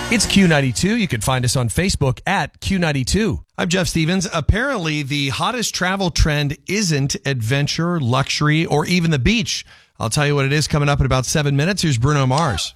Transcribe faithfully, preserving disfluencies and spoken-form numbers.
It's Q ninety-two. You can find us on Facebook at Q ninety-two. I'm Jeff Stevens. Apparently, the hottest travel trend isn't adventure, luxury, or even the beach. I'll tell you what it is coming up in about seven minutes. Here's Bruno Mars.